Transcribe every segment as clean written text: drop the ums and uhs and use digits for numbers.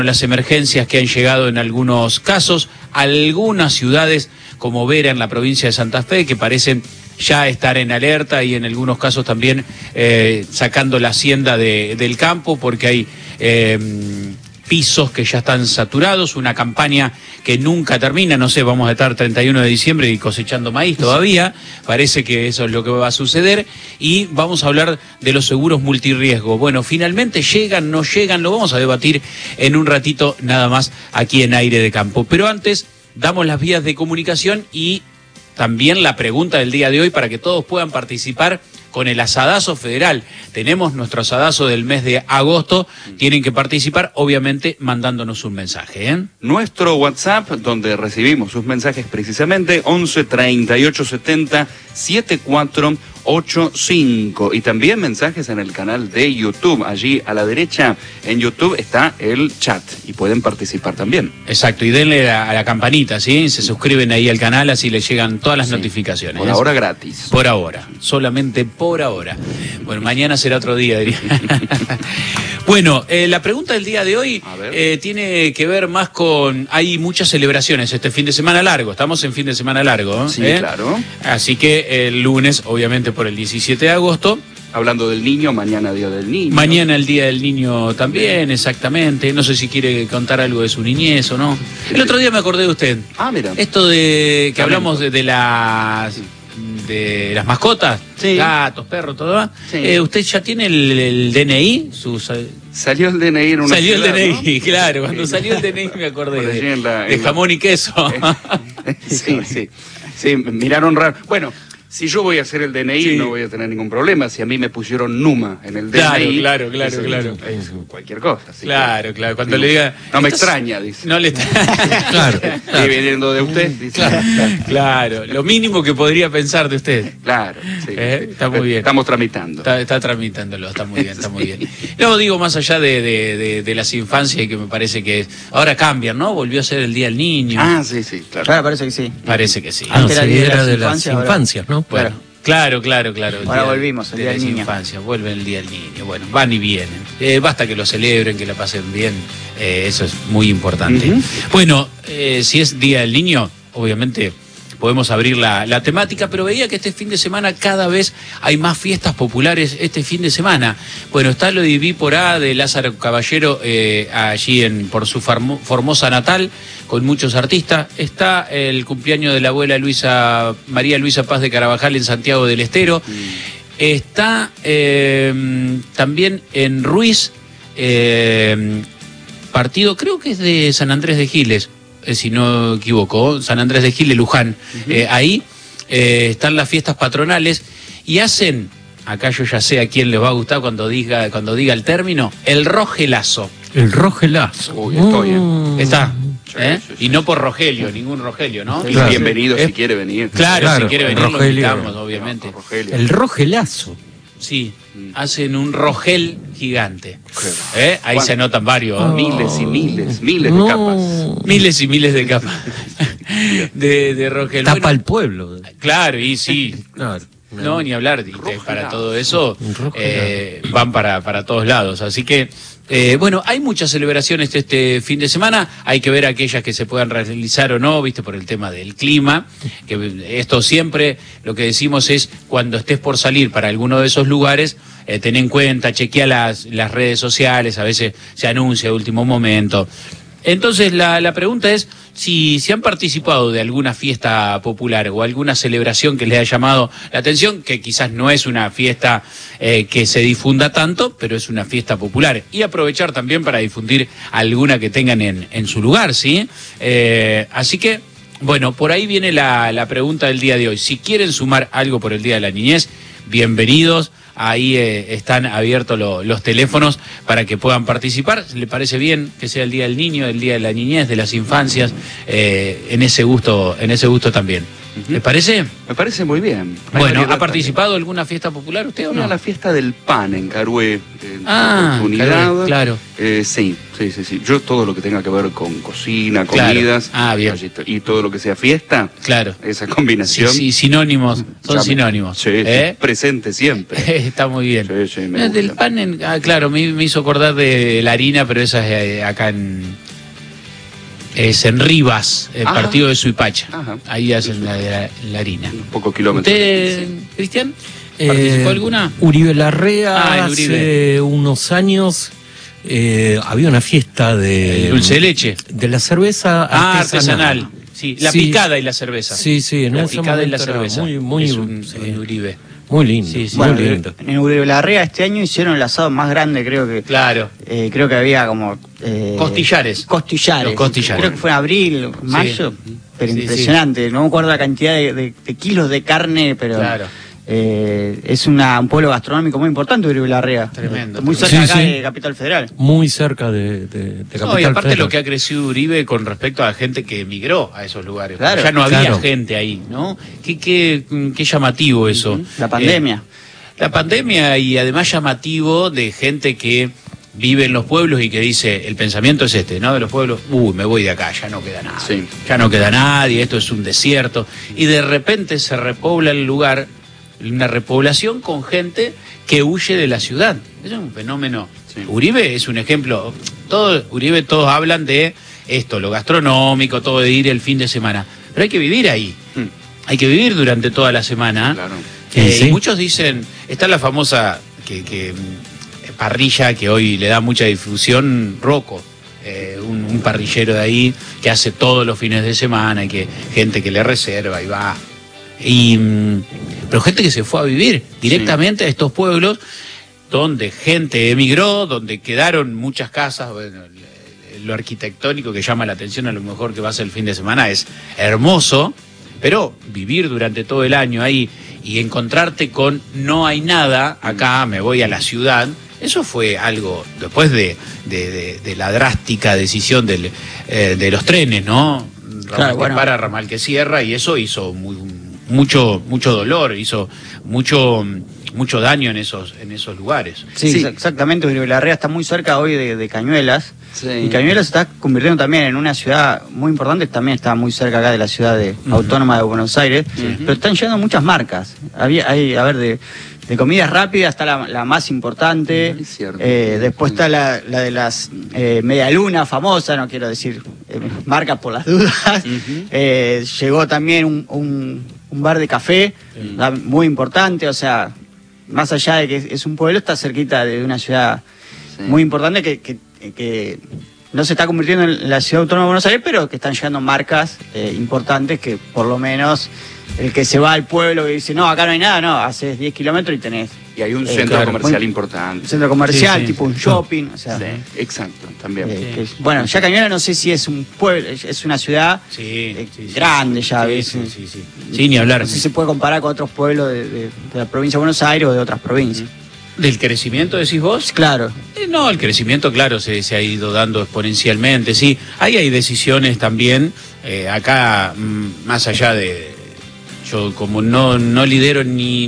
Las emergencias que han llegado en algunos casos, algunas ciudades como Vera en la provincia de Santa Fe, que parecen ya estar en alerta y en algunos casos también sacando la hacienda del campo porque hay pisos que ya están saturados, una campaña que nunca termina, no sé, vamos a estar 31 de diciembre y cosechando maíz todavía, parece que eso es lo que va a suceder, y vamos a hablar de los seguros multirriesgo. Bueno, finalmente llegan, no llegan, lo vamos a debatir en un ratito nada más aquí en Aire de Campo. Pero antes, damos las vías de comunicación y también la pregunta del día de hoy para que todos puedan participar con el asadazo federal. Tenemos nuestro asadazo del mes de agosto. Tienen que participar, obviamente, mandándonos un mensaje, ¿eh? Nuestro WhatsApp, donde recibimos sus mensajes precisamente, 11 38 70 7485. Y también mensajes en el canal de YouTube. Allí a la derecha en YouTube está el chat y pueden participar también. Exacto, y denle a la campanita, ¿sí? Se suscriben ahí al canal, así les llegan todas las notificaciones. Por ahora gratis. Por ahora, solamente por ahora. Bueno, mañana será otro día, diría. Bueno, la pregunta del día de hoy tiene que ver más con... Hay muchas celebraciones este fin de semana largo, estamos en fin de semana largo. Sí, claro. Así que el lunes, obviamente por el 17 de agosto... Hablando del niño, mañana Día del Niño. Mañana el Día del Niño también, exactamente. No sé si quiere contar algo de su niñez o no. El otro día me acordé de usted. Ah, mira. Esto de que hablamos de las mascotas, sí. Gatos, perros, todo más. Sí. ¿Usted ya tiene el DNI? Salió el DNI en una Salió ciudad, el DNI, ¿no? Claro. Cuando salió el DNI me acordé de jamón y queso. Sí, miraron raro. Bueno, si yo voy a hacer el DNI, no voy a tener ningún problema. Si a mí me pusieron Numa en el DNI... Claro. Es cualquier cosa. Claro. Cuando le diga... No me extraña, dice. No le extraña. Claro. Y viniendo de usted, dice. Claro. Lo mínimo que podría pensar de usted. Claro, sí. Está muy bien. Estamos tramitando. Está tramitándolo, está muy bien, está muy bien. No, digo, más allá de las infancias, que me parece que ahora cambian, ¿no? Volvió a ser el Día del Niño. Ah, sí, claro. Claro, parece que sí. Parece que sí. Antes era de las infancias, ¿no? Bueno, claro. Ahora volvimos, el Día del Niño. Infancia, vuelve el Día del Niño. Bueno, van y vienen. Basta que lo celebren, que la pasen bien. Eso es muy importante. Bueno, si es Día del Niño, obviamente podemos abrir la temática, pero veía que este fin de semana cada vez hay más fiestas populares este fin de semana. Bueno, está lo de Vípora de Lázaro Caballero allí por su Formosa natal, con muchos artistas. Está el cumpleaños de la abuela María Luisa Paz de Carabajal en Santiago del Estero. Está también en Ruiz, partido, creo que es de San Andrés de Giles, si no equivoco, San Andrés de Giles, Luján. Ahí están las fiestas patronales y hacen, acá yo ya sé a quién les va a gustar cuando diga el término, el rogelazo. El rogelazo. Uy, estoy bien. Está. Sí. Y no por Rogelio, ningún Rogelio, ¿no? Claro. Bienvenido si quiere venir. Claro, si quiere venir, Rogelio, lo invitamos, obviamente. Rogelio. El rogelazo. Sí, hacen un rogel gigante. Ahí se anotan varios. Miles y miles de capas. Miles y miles de capas de rogel. Tapa el pueblo. Claro, y sí. Claro. No, ni hablar. Para todo eso van para todos lados. Así que, bueno, hay muchas celebraciones este fin de semana. Hay que ver aquellas que se puedan realizar o no, viste, por el tema del clima. Que esto siempre, lo que decimos es, cuando estés por salir para alguno de esos lugares, ten en cuenta, chequea las redes sociales, a veces se anuncia a último momento. Entonces la pregunta es si han participado de alguna fiesta popular o alguna celebración que les haya llamado la atención, que quizás no es una fiesta que se difunda tanto, pero es una fiesta popular. Y aprovechar también para difundir alguna que tengan en su lugar, ¿sí? Así que, bueno, por ahí viene la pregunta del día de hoy. Si quieren sumar algo por el Día de la Niñez, bienvenidos. Ahí están abiertos los teléfonos para que puedan participar. ¿Le parece bien que sea el Día del Niño, el Día de la Niñez, de las infancias? En ese gusto también. ¿Le parece? Me parece muy bien. Bueno, ¿ha participado en alguna fiesta popular usted o no? La fiesta del pan en Carué, en oportunidad. Carué, claro. Sí. Yo todo lo que tenga que ver con cocina, comidas, bien. Y todo lo que sea fiesta, claro, esa combinación. Sí, sinónimos, son sinónimos. Sí, presente siempre. Está muy bien. Sí, del pan, claro, me hizo acordar de la harina, pero esa es acá es en Rivas, el partido de Suipacha. Ahí hacen la harina. Un poco kilómetros. ¿Usted, Cristian, participó alguna? Uribe Larrea, el Uribe. Hace unos años había una fiesta de dulce de leche. De la cerveza artesanal. Sí, la picada y la cerveza. Sí, en la ese picada y la momento cerveza. Muy es un Uribe. Muy lindo, Bueno, muy lindo. En Uribe Larrea este año hicieron el asado más grande, creo que. Claro. Creo que había como. Costillares. Los costillares. Creo que fue en abril, mayo. Pero impresionante. No me acuerdo la cantidad de kilos de carne, pero. Claro. Es un pueblo gastronómico muy importante, Uribe Larrea. Tremendo. Muy cerca acá de Capital Federal. Muy cerca de Capital Federal. Y aparte lo que ha crecido Uribe con respecto a la gente que emigró a esos lugares. Claro, ya no había gente ahí, ¿no? Qué llamativo eso. La pandemia. La pandemia y además llamativo de gente que vive en los pueblos y que dice, el pensamiento es este, ¿no? De los pueblos, me voy de acá, ya no queda nada. Sí. Ya no queda nadie, esto es un desierto. Y de repente se repobla el lugar, una repoblación con gente que huye de la ciudad. Es un fenómeno. Sí. Uribe es un ejemplo. Uribe todos hablan de esto, lo gastronómico, todo de ir el fin de semana. Pero hay que vivir ahí. Hay que vivir durante toda la semana. Claro. Y muchos dicen, está la famosa parrilla que hoy le da mucha difusión, Rocco. Un parrillero de ahí que hace todos los fines de semana y que gente que le reserva y va. Pero gente que se fue a vivir directamente a estos pueblos donde gente emigró, donde quedaron muchas casas. Bueno, lo arquitectónico que llama la atención a lo mejor que va a ser el fin de semana es hermoso, pero vivir durante todo el año ahí y encontrarte con no hay nada, acá me voy a la ciudad, eso fue algo después de la drástica decisión de los trenes, ¿no? Ramal que para, ramal que cierra, y eso hizo mucho dolor, hizo mucho daño en esos lugares. Sí, exactamente. Uribe Larrea está muy cerca hoy de Cañuelas. Sí. Y Cañuelas se está convirtiendo también en una ciudad muy importante, también está muy cerca acá de la ciudad autónoma de Buenos Aires, pero están llegando muchas marcas. De comidas rápidas está la más importante, después está la de las medialunas famosas, no quiero decir marcas por las dudas. Llegó también un bar de café, muy importante, o sea, más allá de que es un pueblo, está cerquita de una ciudad muy importante que no se está convirtiendo en la ciudad autónoma de Buenos Aires, pero que están llegando marcas importantes que por lo menos el que se va al pueblo y dice, no, acá no hay nada, no, haces 10 kilómetros y tenés... Y hay un centro comercial importante. Un centro comercial, tipo un shopping, o sea... Exacto, también. Bueno, ya Cañuelas no sé si es un pueblo, es una ciudad grande ya, ¿ves? Sí, ni hablar. No sé si se puede comparar con otros pueblos de la provincia de Buenos Aires o de otras provincias. ¿Del crecimiento decís vos? Claro. No, el crecimiento, claro, se ha ido dando exponencialmente, sí. Ahí hay decisiones también, acá, más allá de... Yo como no lidero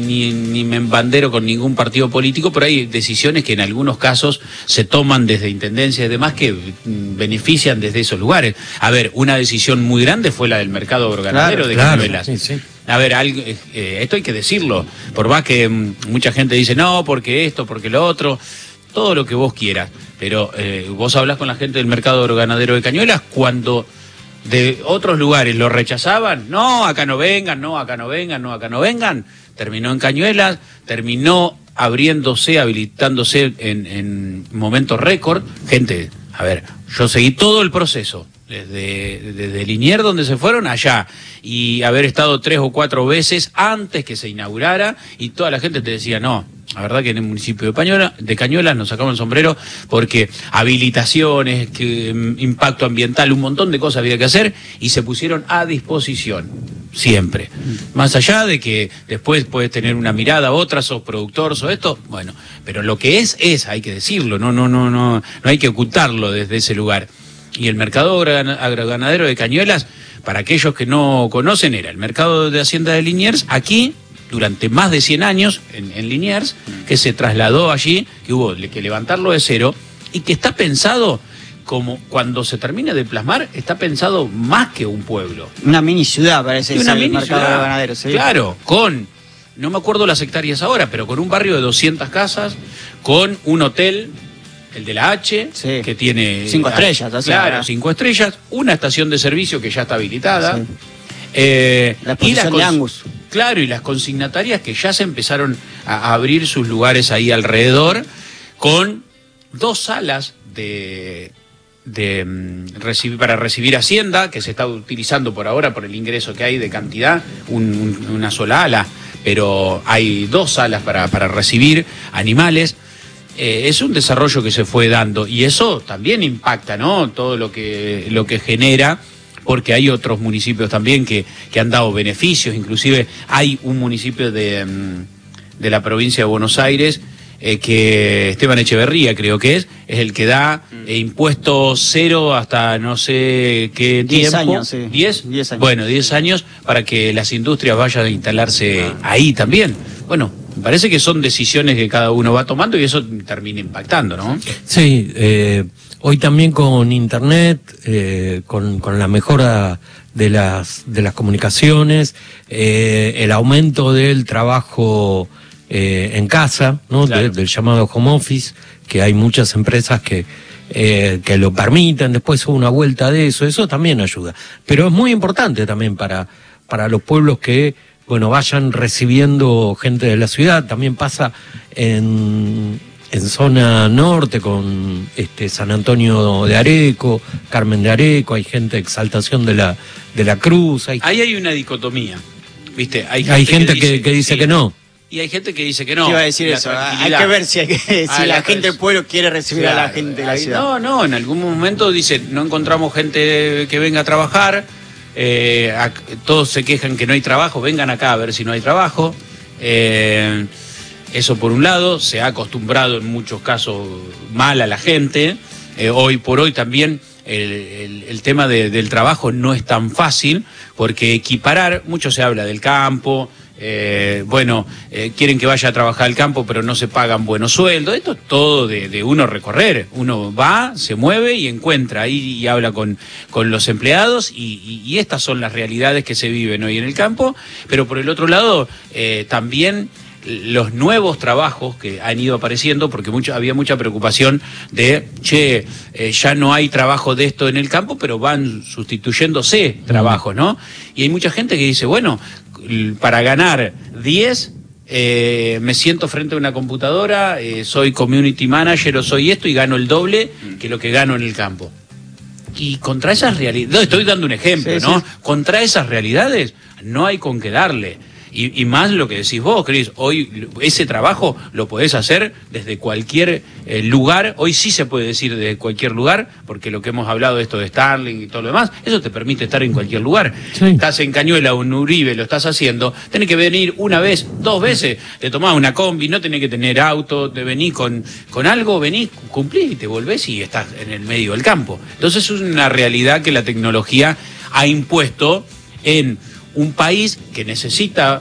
ni me embandero con ningún partido político, pero hay decisiones que en algunos casos se toman desde intendencias y demás que benefician desde esos lugares. A ver, una decisión muy grande fue la del mercado agroganadero de Cañuelas. Sí. A ver, esto hay que decirlo, por más que mucha gente dice, no, porque esto, porque lo otro, todo lo que vos quieras, pero vos hablás con la gente del mercado agroganadero de Cañuelas cuando... de otros lugares lo rechazaban, no, acá no vengan, no, acá no vengan, no, acá no vengan, terminó en Cañuelas, terminó abriéndose, habilitándose en momentos récord, gente, a ver, yo seguí todo el proceso, desde Liniers donde se fueron allá, y haber estado 3 o 4 veces antes que se inaugurara, y toda la gente te decía, no, la verdad que en el municipio de Cañuelas nos sacamos el sombrero porque habilitaciones, impacto ambiental, un montón de cosas había que hacer y se pusieron a disposición, siempre. Más allá de que después puedes tener una mirada, otra, sos productor, sos esto, bueno, pero lo que es, hay que decirlo, no hay que ocultarlo desde ese lugar. Y el mercado agroganadero de Cañuelas, para aquellos que no conocen, era el mercado de Hacienda de Liniers, aquí, durante más de 100 años, en Liniers, que se trasladó allí, que hubo que levantarlo de cero, y que está pensado, como cuando se termina de plasmar, está pensado más que un pueblo. Una mini ciudad, parece, una el mini mercado ciudad, de Ganaderos. ¿Sí? Claro, no me acuerdo las hectáreas ahora, pero con un barrio de 200 casas, con un hotel, el de la H, sí, que tiene 5 estrellas. Claro, 5 estrellas, una estación de servicio que ya está habilitada. Sí. La exposición de Angus. Claro, y las consignatarias que ya se empezaron a abrir sus lugares ahí alrededor, con 2 salas para recibir Hacienda, que se está utilizando por ahora por el ingreso que hay de cantidad, una sola ala, pero hay 2 salas para recibir animales. Es un desarrollo que se fue dando y eso también impacta, ¿no? Todo lo que genera, porque hay otros municipios también que han dado beneficios, inclusive hay un municipio de la provincia de Buenos Aires, que Esteban Echeverría creo que es el que da impuesto cero hasta no sé qué 10 tiempo. años, sí. 10 años. Bueno, 10 años para que las industrias vayan a instalarse ahí también. Bueno, me parece que son decisiones que cada uno va tomando y eso termina impactando, ¿no? Sí, hoy también con internet, con la mejora de las comunicaciones, el aumento del trabajo en casa, ¿no? Claro. Del llamado home office, que hay muchas empresas que lo permiten, después una vuelta de eso también ayuda. Pero es muy importante también para los pueblos que, bueno, vayan recibiendo gente de la ciudad. También pasa en zona norte con San Antonio de Areco, Carmen de Areco, hay gente de Exaltación de la Cruz. Ahí hay una dicotomía, ¿viste? Hay gente que dice sí, que no. Y hay gente que dice que no. ¿Qué iba a decir eso? Hay que ver si la gente del pueblo quiere recibir a la gente de la ciudad. No, en algún momento dicen, no encontramos gente que venga a trabajar, todos se quejan que no hay trabajo, vengan acá a ver si no hay trabajo. Eso por un lado, se ha acostumbrado en muchos casos mal a la gente. Hoy por hoy también el tema del trabajo no es tan fácil, porque equiparar, mucho se habla del campo, quieren que vaya a trabajar al campo pero no se pagan buenos sueldos. Esto es todo de uno recorrer, uno va, se mueve y encuentra ahí y habla con los empleados y estas son las realidades que se viven hoy en el campo. Pero por el otro lado también los nuevos trabajos que han ido apareciendo, porque había mucha preocupación de, ya no hay trabajo de esto en el campo, pero van sustituyéndose trabajos, ¿no? Y hay mucha gente que dice, bueno, para ganar 10, me siento frente a una computadora, soy community manager o soy esto y gano el doble que lo que gano en el campo. Y contra esas realidades, estoy dando un ejemplo, sí, ¿no? Sí. Contra esas realidades no hay con qué darle. Y más lo que decís vos, Cris, hoy ese trabajo lo podés hacer desde cualquier lugar. Hoy sí se puede decir desde cualquier lugar, porque lo que hemos hablado de esto de Starlink y todo lo demás, eso te permite estar en cualquier lugar. Sí. Estás en Cañuela o en Uribe, lo estás haciendo, tenés que venir una vez, 2 veces, te tomás una combi, no tenés que tener auto, te venís con algo, venís, cumplís y te volvés y estás en el medio del campo. Entonces es una realidad que la tecnología ha impuesto en un país que necesita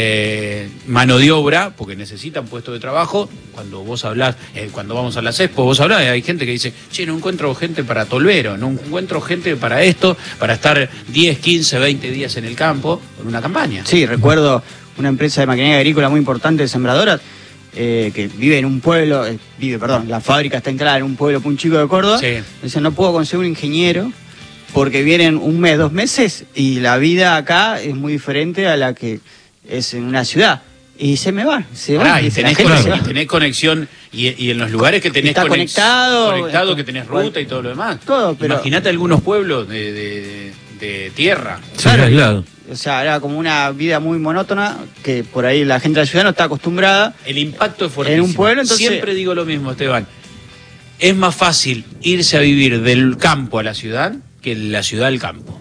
mano de obra, porque necesitan puestos de trabajo. Cuando vos hablás, cuando vamos a las expo, vos hablás, hay gente que dice, no encuentro gente para tolvero, no encuentro gente para esto, para estar 10, 15, 20 días en el campo con una campaña. Sí, recuerdo una empresa de maquinaria agrícola muy importante de sembradoras, que vive en un pueblo, la fábrica está instalada en un pueblo muy chico de Córdoba. Sí. Dice, no puedo conseguir un ingeniero porque vienen 1 mes, 2 meses y la vida acá es muy diferente a la que es en una ciudad. Y se me va, se va. Y tenés conexión y en los lugares que tenés conectado, que tenés ruta y todo lo demás. Todo, pero imagínate algunos pueblos de tierra. Claro. O sea, era como una vida muy monótona que por ahí la gente de la ciudad no está acostumbrada. El impacto es fuertísimo. En un pueblo, entonces siempre digo lo mismo, Esteban. Es más fácil irse a vivir del campo a la ciudad que de la ciudad al campo.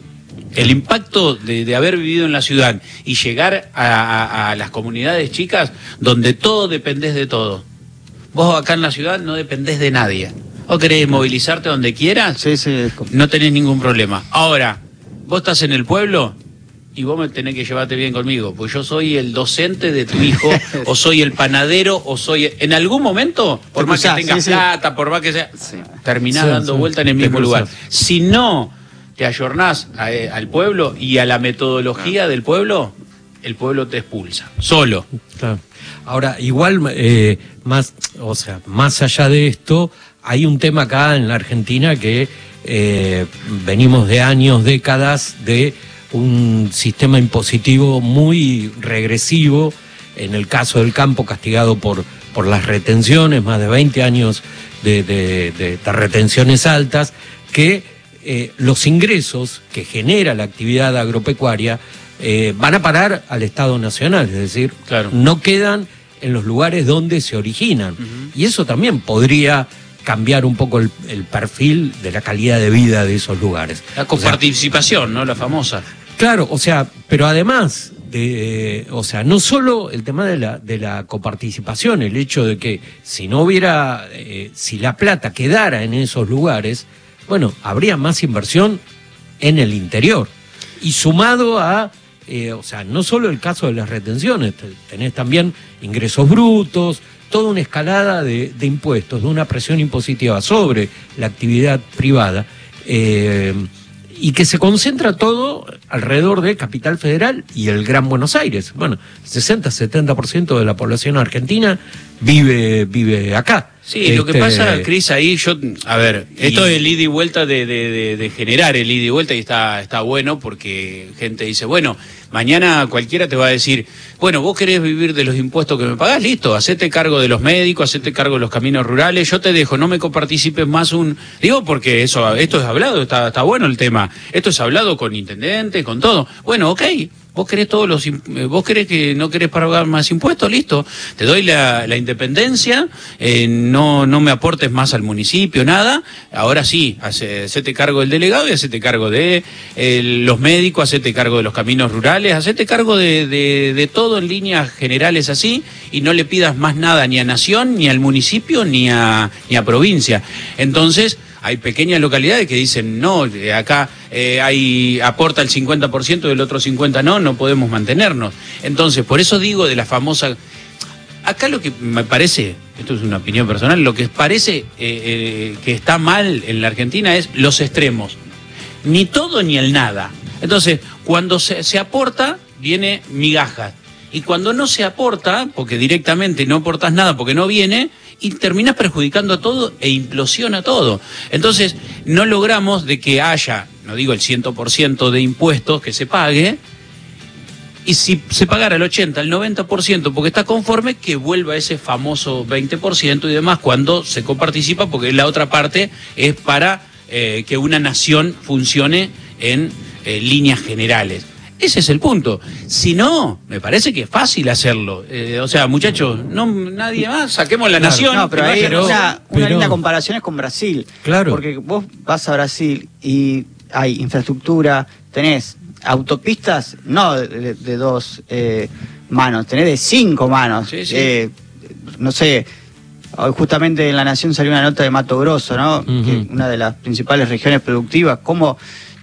El impacto de haber vivido en la ciudad y llegar a las comunidades chicas donde todo dependés de todo. Vos acá en la ciudad no dependés de nadie. Vos querés movilizarte donde quieras, sí. No tenés ningún problema. Ahora, vos estás en el pueblo y vos me tenés que llevarte bien conmigo, porque yo soy el docente de tu hijo, o soy el panadero, o soy... En algún momento, por más que tengas plata, por más que sea, terminás dando vuelta en el mismo lugar. Si no te ayornás al pueblo y a la metodología del pueblo, el pueblo te expulsa, solo. Claro. Ahora, igual, más allá de esto, hay un tema acá en la Argentina que venimos de años, décadas de un sistema impositivo muy regresivo, en el caso del campo castigado por las retenciones, más de 20 años de retenciones altas, que los ingresos que genera la actividad agropecuaria van a parar al Estado Nacional, es decir, no quedan en los lugares donde se originan. Y eso también podría cambiar un poco el perfil de la calidad de vida de esos lugares. La coparticipación, ¿no? La famosa. Claro, pero además no solo el tema de la coparticipación, el hecho de que si no hubiera, si la plata quedara en esos lugares, bueno, habría más inversión en el interior. Y sumado a, no solo el caso de las retenciones, tenés también ingresos brutos, toda una escalada de impuestos, de una presión impositiva sobre la actividad privada, y que se concentra todo alrededor de Capital Federal y el Gran Buenos Aires. Bueno, 60-70% de la población argentina vive acá. Sí, lo que pasa, Cris, ahí esto del ida y vuelta de generar el ida y vuelta, y está bueno, porque gente dice, bueno, mañana cualquiera te va a decir, bueno, vos querés vivir de los impuestos que me pagás, listo, hacete cargo de los médicos, hacete cargo de los caminos rurales, yo te dejo, no me coparticipes más digo, porque esto es hablado, está bueno el tema, esto es hablado con intendente, con todo, bueno, ok. Vos querés vos querés que no querés pagar más impuestos, listo, te doy la independencia, no me aportes más al municipio, nada, ahora sí, hacete cargo del delegado y hacete cargo de los médicos, hacete cargo de los caminos rurales, hacete cargo de todo en líneas generales así, y no le pidas más nada ni a Nación, ni al municipio, ni a provincia. Entonces, hay pequeñas localidades que dicen, no, acá aporta el 50%, del otro 50% no podemos mantenernos. Entonces, por eso digo de la famosa... Acá lo que me parece, esto es una opinión personal, lo que parece que está mal en la Argentina es los extremos. Ni todo ni el nada. Entonces, cuando se aporta, viene migajas. Y cuando no se aporta, porque directamente no aportas nada porque no viene, y terminas perjudicando a todo e implosiona todo. Entonces, no logramos de que haya, no digo el 100% de impuestos que se pague, y si se pagara el 80%, el 90%, porque está conforme, que vuelva ese famoso 20% y demás cuando se coparticipa, porque la otra parte es para que una nación funcione en líneas generales. Ese es el punto. Si no, me parece que es fácil hacerlo. Muchachos, nadie más, saquemos la nación. No, pero hay una linda comparación es con Brasil. Claro. Porque vos vas a Brasil y hay infraestructura, tenés autopistas, no de dos manos, tenés de 5 manos. Sí, sí. No sé, justamente en La Nación salió una nota de Mato Grosso, ¿no? Que una de las principales regiones productivas, cómo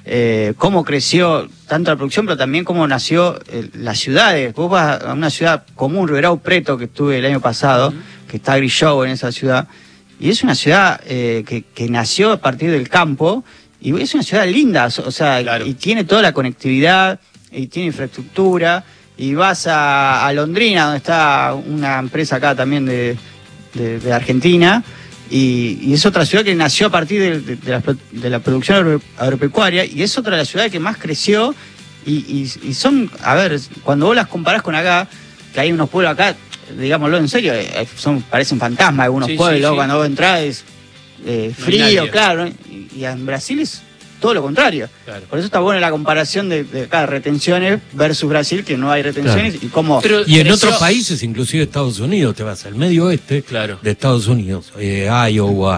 creció tanto la producción, pero también cómo nació las ciudades. Vos vas a una ciudad común, Ribeirão Preto, que estuve el año pasado, que está Grishow en esa ciudad, y es una ciudad que nació a partir del campo, y es una ciudad linda, claro. Y tiene toda la conectividad, y tiene infraestructura, y vas a Londrina, donde está una empresa acá también de Argentina, y es otra ciudad que nació a partir de la producción agropecuaria, y es otra de las ciudades que más creció, y son, cuando vos las comparás con acá, que hay unos pueblos acá, digámoslo en serio, parecen fantasmas algunos pueblos, sí. Cuando vos entrás es frío, claro, y en Brasil es todo lo contrario. Claro. Por eso está buena la comparación de acá, retenciones versus Brasil, que no hay retenciones, claro. Y cómo... Y en otros países, inclusive Estados Unidos, te vas al medio oeste, claro, de Estados Unidos, Iowa,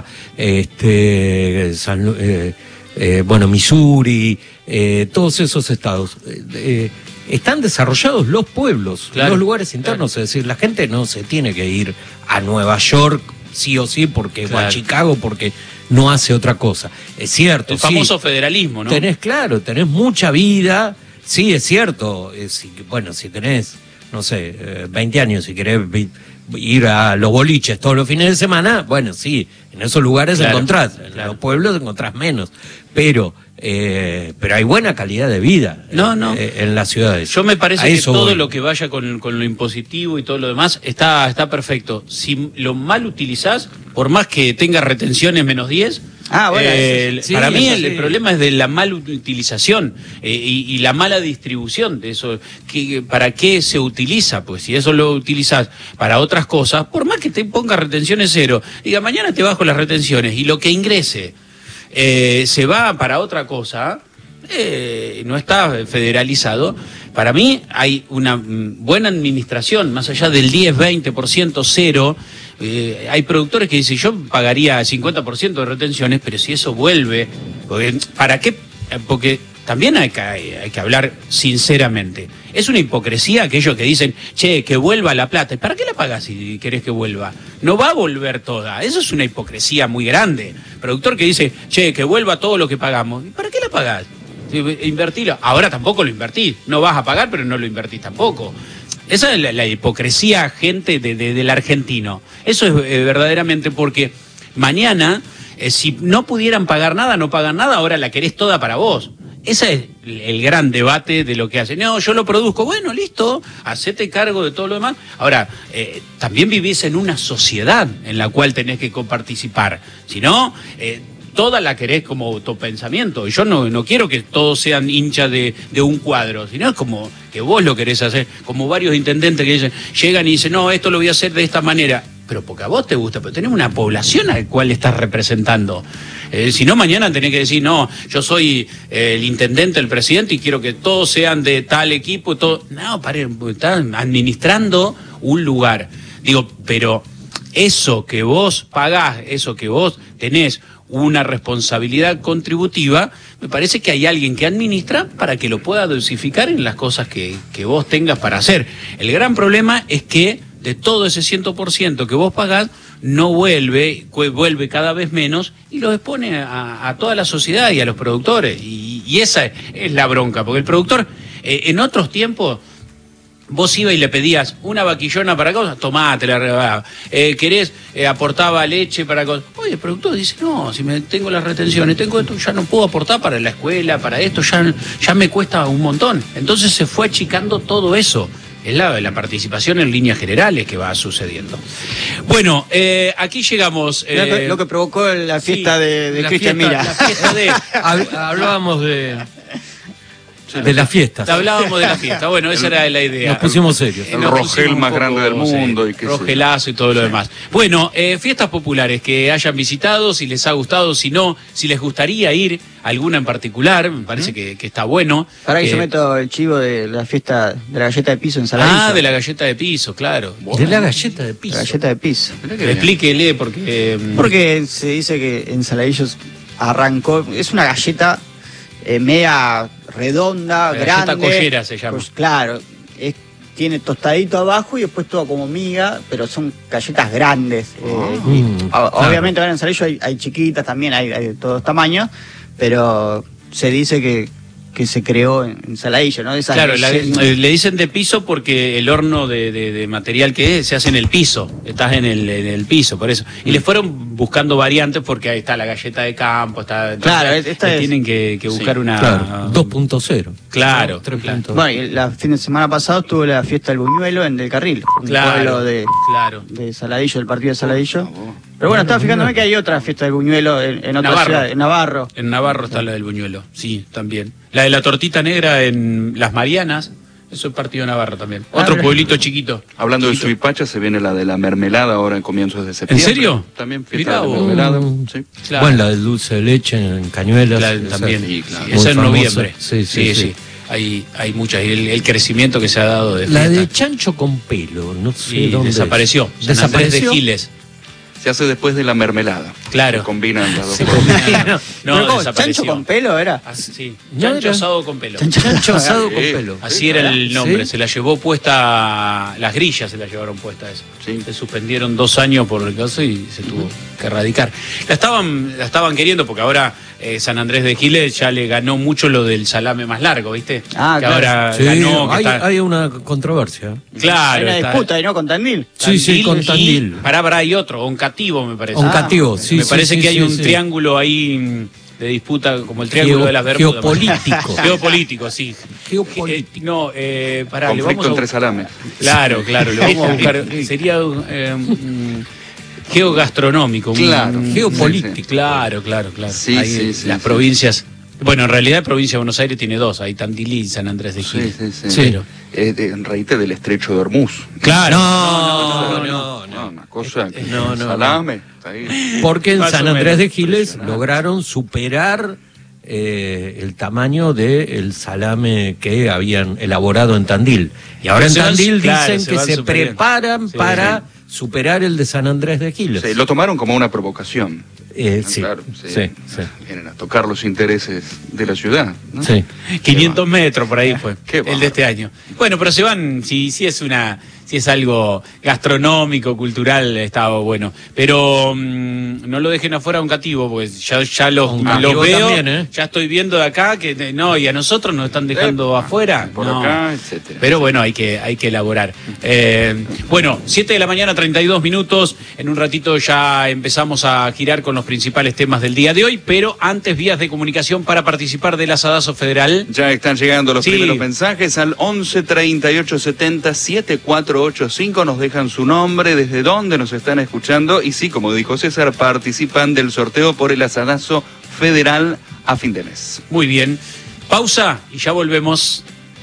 Missouri, todos esos estados, están desarrollados los pueblos, claro, los lugares internos, claro. Es decir, la gente no se tiene que ir a Nueva York sí o sí porque claro. Va a Chicago porque no hace otra cosa. Es cierto. El famoso federalismo, ¿no? Tenés mucha vida. Sí, es cierto. Si tenés, no sé, 20 años, si querés ir a los boliches todos los fines de semana, bueno, sí, en esos lugares encontrás, en los pueblos encontrás menos, pero hay buena calidad de vida en las ciudades. Yo me parece que todo lo que vaya con lo impositivo y todo lo demás está perfecto. Si lo mal utilizás, por más que tenga retenciones -10, para mí el problema es de la mala utilización y la mala distribución de eso. ¿Para qué se utiliza? Pues si eso lo utilizas para otras cosas, por más que te ponga retenciones 0, diga mañana te bajo las retenciones y lo que ingrese se va para otra cosa, no está federalizado. Para mí hay una buena administración, más allá del 10-20%, 0. Hay productores que dicen, yo pagaría 50% de retenciones, pero si eso vuelve, ¿para qué? Porque también hay que hablar sinceramente. Es una hipocresía aquellos que dicen, che, que vuelva la plata. ¿Y para qué la pagás si querés que vuelva? No va a volver toda. Eso es una hipocresía muy grande. Productor que dice, che, que vuelva todo lo que pagamos. ¿Y para qué la pagás? Invertilo. Ahora tampoco lo invertís. No vas a pagar, pero no lo invertís tampoco. Esa es la hipocresía, gente, del argentino. Eso es verdaderamente porque mañana, si no pudieran pagar nada, no pagan nada, ahora la querés toda para vos. Ese es el gran debate de lo que hacen. No, yo lo produzco. Bueno, listo, hacete cargo de todo lo demás. Ahora, también vivís en una sociedad en la cual tenés que coparticipar. Si no, toda la querés como autopensamiento. Y yo no quiero que todos sean hinchas de un cuadro, sino es como que vos lo querés hacer. Como varios intendentes que llegan y dicen, no, esto lo voy a hacer de esta manera. Pero porque a vos te gusta, pero tenés una población a la cual estás representando. Si no, mañana tenés que decir, no, yo soy el intendente, el presidente, y quiero que todos sean de tal equipo. Todo. No, están administrando un lugar. Digo, pero eso que vos pagás, eso que vos tenés una responsabilidad contributiva, me parece que hay alguien que administra para que lo pueda dosificar en las cosas que vos tengas para hacer. El gran problema es que de todo ese 100% que vos pagás, no vuelve cada vez menos y lo expone a toda la sociedad y a los productores. Y esa es la bronca, porque el productor, en otros tiempos, vos ibas y le pedías una vaquillona para cosas, tomá, te la regalaba. Querés, aportaba leche para cosas. Oye, el productor dice, no, si tengo las retenciones, tengo esto, ya no puedo aportar para la escuela, para esto, ya me cuesta un montón. Entonces se fue achicando todo eso. Es la participación en líneas generales que va sucediendo. Bueno, aquí llegamos. Lo que provocó la fiesta de Cristian Mira. La fiesta de... Hablábamos de las fiestas. Hablábamos de la fiesta. Bueno, esa era la idea. Nos pusimos serios. El rogel más grande del mundo. Rogelazo y todo lo demás. Bueno, fiestas populares que hayan visitado, si les ha gustado, si no, si les gustaría ir alguna en particular, me parece que está bueno. Ahora que yo meto el chivo de la fiesta de la galleta de piso en Saladillo. Ah, de la galleta de piso, claro. De la galleta de piso. La galleta de piso. Explíquele porque... Porque se dice que en Saladillo arrancó, es una galleta media redonda, la grande. Galleta collera se llama. Pues claro, tiene tostadito abajo y después todo como miga, pero son galletas grandes. Obviamente ahora en Saladillo hay chiquitas también, hay de todos tamaños, pero se dice que se creó en Saladillo, ¿no? Claro, le dicen de piso porque el horno de material que es se hace en el piso, estás en el piso, por eso. Y le fueron buscando variantes porque ahí está la galleta de campo, está... Claro, tienen que buscar una... Claro, 2.0. Claro, ¿no? claro. Bueno, y el fin de semana pasado estuvo la fiesta del buñuelo en Del Carril, un pueblo de Saladillo, del partido de Saladillo. Pero bueno, estaba fijándome que hay otra fiesta del buñuelo en otra ciudad, en Navarro. En Navarro está la del buñuelo, sí, también. La de la tortita negra en Las Marianas, eso es partido de Navarro también. Otro pueblito chiquito. Hablando de Suipacha, se viene la de la mermelada ahora en comienzos de septiembre. ¿En serio? También fiesta de mermelada. Sí. Claro. Bueno, la del dulce de leche en Cañuelas. También, sí, claro. Esa en noviembre. Sí. Hay muchas. Y el crecimiento que se ha dado de la fiesta. de chancho con pelo, no sé dónde. Desapareció. ¿Desapareció? De Giles. Se hace después de la mermelada. Claro. Se combinan las dos Se cosas. combinan. ¿Pero cómo? desapareció. ¿Chancho con pelo era? Sí, No, chancho era- asado con pelo. Chancho asado con pelo. Así era el nombre, ¿Sí? se la llevó puesta, las grillas se la llevaron puesta eso. Sí. Se suspendieron 2 años por el caso y se tuvo que erradicar. La estaban queriendo porque ahora San Andrés de Giles ya le ganó mucho lo del salame más largo, ¿viste? Ah, que claro. ahora Sí, ganó. Que hay una controversia. Claro. Hay una está- disputa ahí, ¿no? Con Tandil. Sí, con y- Tandil. Pará, hay otro, Oncativo me parece. Oncativo, sí, me sí, parece sí, que hay sí, un sí. triángulo ahí de disputa, como el triángulo de las Bermudas. Geopolítico. Geopolítico, sí. Geopolítico. No, pará, le Conflicto vamos a... entre salames. Claro, le vamos a buscar. Sería geogastronómico. Claro. Geopolítico. Sí, sí. Claro. Sí, Ahí sí, las sí. provincias. Bueno, en realidad la provincia de Buenos Aires tiene 2, hay Tandil y San Andrés de Giles. Sí. Sí. Pero- Reíte del estrecho de Hormuz. Claro. No. Una cosa. No. Salame. Está ahí. Porque en Más San o Andrés menos. de Giles lograron superar el tamaño del salame que habían elaborado en Tandil. Y ahora Pero en se van- Tandil claro, dicen se que van se superiendo. preparan Sí, para superar el de San Andrés de Giles. Sí, lo tomaron como una provocación. Sí, Claro, sí. Vienen a tocar los intereses de la ciudad. ¿no? Sí. 500 metros por ahí fue Qué el de este año. Bueno, pero se van, si es algo gastronómico, cultural, está bueno. Pero no lo dejen afuera a Oncativo, porque ya los Oncativo veo, también, ¿eh? ya estoy viendo de acá que no, y a nosotros nos están dejando afuera. Por No. acá, etcétera. Pero bueno, hay que elaborar. Bueno, 7 de la mañana, 32 minutos. En un ratito ya empezamos a girar con los principales temas del día de hoy, pero antes vías de comunicación para participar del Asadazo Federal. Ya están llegando los Sí. primeros mensajes al 11 38 70 7485. Nos dejan su nombre, desde dónde nos están escuchando. Y sí, como dijo César, participan del sorteo por el Asadazo Federal a fin de mes. Muy bien. Pausa y ya volvemos.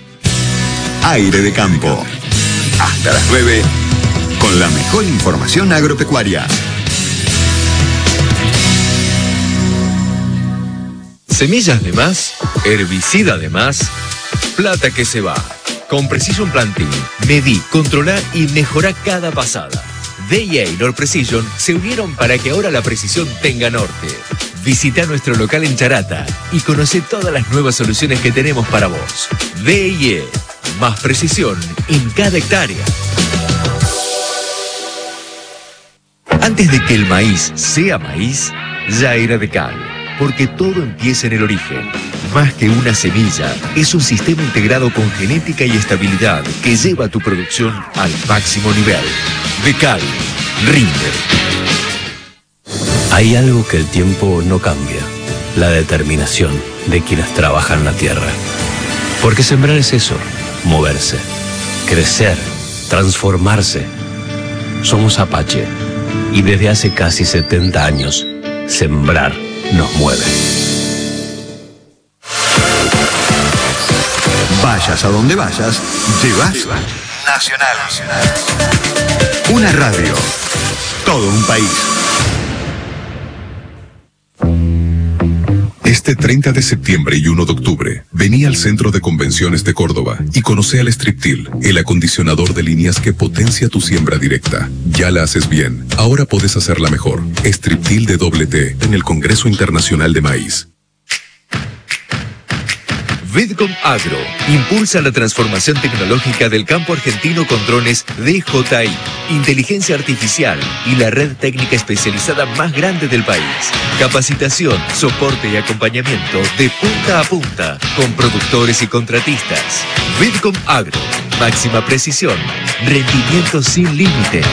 Aire de Campo. Hasta las 9 con la mejor información agropecuaria. Semillas de más, herbicida de más, plata que se va. Con Precision Planting, medí, controlá y mejorá cada pasada. DIA y Nord Precision se unieron para que ahora la precisión tenga norte. Visita nuestro local en Charata y conoce todas las nuevas soluciones que tenemos para vos. DIA, más precisión en cada hectárea. Antes de que el maíz sea maíz, ya era de cal. Porque todo empieza en el origen. Más que una semilla, es un sistema integrado con genética y estabilidad que lleva tu producción al máximo nivel. Decal, rinde. Hay algo que el tiempo no cambia, la determinación de quienes trabajan la tierra. Porque sembrar es eso, moverse, crecer, transformarse. Somos Apache y desde hace casi 70 años, sembrar nos mueve. Vayas a donde vayas, llevas Nacional. Una radio. Todo un país. Este 30 de septiembre y 1 de octubre, vení al Centro de Convenciones de Córdoba y conoce al Striptil, el acondicionador de líneas que potencia tu siembra directa. Ya la haces bien, ahora podés hacerla mejor. Striptil de doble T en el Congreso Internacional de Maíz. Vidcom Agro impulsa la transformación tecnológica del campo argentino con drones DJI, inteligencia artificial y la red técnica especializada más grande del país. Capacitación, soporte y acompañamiento de punta a punta con productores y contratistas. Vidcom Agro, máxima precisión, rendimiento sin límites.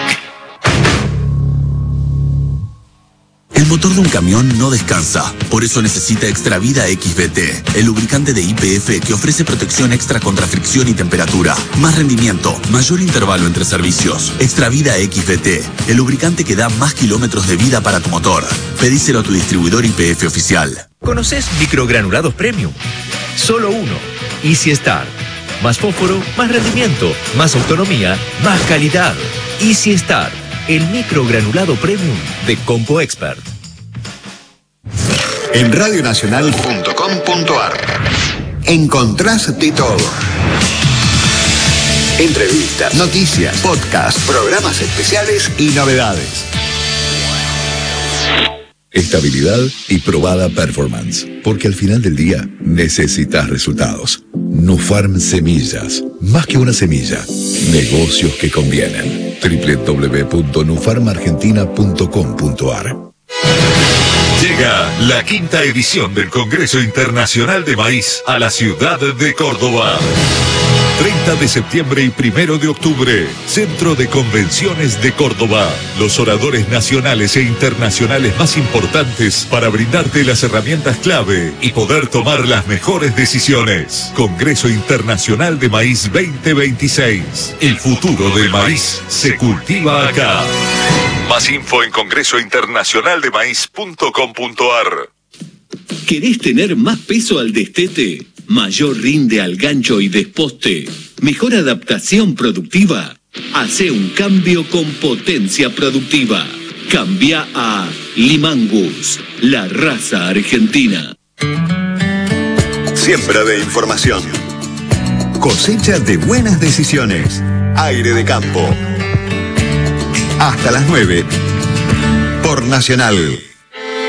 El motor de un camión no descansa, por eso necesita Extravida XBT, el lubricante de YPF que ofrece protección extra contra fricción y temperatura, más rendimiento, mayor intervalo entre servicios. Extravida XBT, el lubricante que da más kilómetros de vida para tu motor. Pedíselo a tu distribuidor YPF oficial. ¿Conoces microgranulados premium? Solo uno. Easy Start. Más fósforo, más rendimiento, más autonomía, más calidad. Easy Start, el microgranulado premium de Compo Expert. En radionacional.com.ar encontrás de todo. Entrevistas, noticias, podcasts, programas especiales y novedades. estabilidad y probada performance. Porque al final del día necesitas resultados. Nufarm Semillas. Más que una semilla. Negocios que convienen. www.nufarmargentina.com.ar. Llega la 5ª edición del Congreso Internacional de Maíz a la ciudad de Córdoba. 30 de septiembre y 1 de octubre, Centro de Convenciones de Córdoba. Los oradores nacionales e internacionales más importantes para brindarte las herramientas clave y poder tomar las mejores decisiones. Congreso Internacional de Maíz 2026. El futuro del maíz se cultiva acá. Más info en congresointernacionaldemaíz.com.ar. ¿Querés tener más peso al destete? Mayor rinde al gancho y desposte. Mejor adaptación productiva. Hace un cambio con potencia productiva. Cambia a Limangus, la raza argentina. Siembra de información. Cosecha de buenas decisiones. Aire de campo. Hasta las 9 por Nacional.